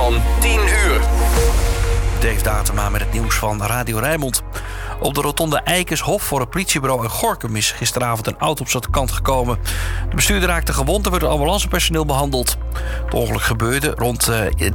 van 10 uur. Dave Datema met het nieuws van Radio Rijnmond. Op de rotonde Eikershof voor het politiebureau in Gorinchem is gisteravond een auto op zijn kant gekomen. De bestuurder raakte gewond en werd door ambulancepersoneel behandeld. Het ongeluk gebeurde rond